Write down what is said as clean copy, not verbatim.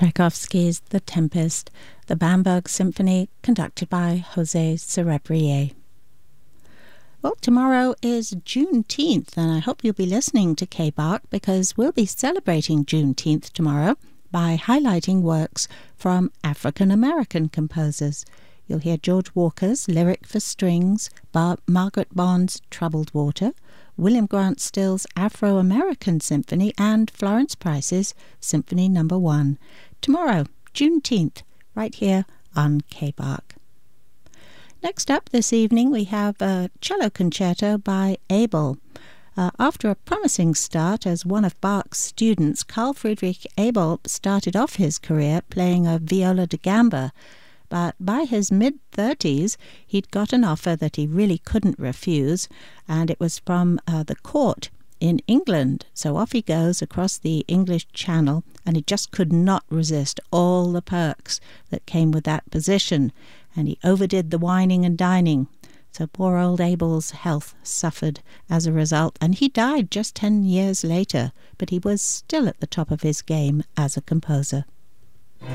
Tchaikovsky's The Tempest, the Bamberg Symphony, conducted by José Cerebrier. Well, tomorrow is Juneteenth, and I hope you'll be listening to K-Bach because we'll be celebrating Juneteenth tomorrow by highlighting works from African-American composers. You'll hear George Walker's Lyric for Strings, Margaret Bond's Troubled Water, William Grant Still's Afro-American Symphony, and Florence Price's Symphony No. 1. Tomorrow, Juneteenth, right here on K-Bach. Next up this evening, we have a cello concerto by Abel. After a promising start as one of Bach's students, Carl Friedrich Abel started off his career playing a viola da gamba, but by his mid-30s, he'd got an offer that he really couldn't refuse, and it was from the court in England. So off he goes across the English Channel, and he just could not resist all the perks that came with that position, and he overdid the wining and dining. So poor old Abel's health suffered as a result, and he died just 10 years later, but he was still at the top of his game as a composer.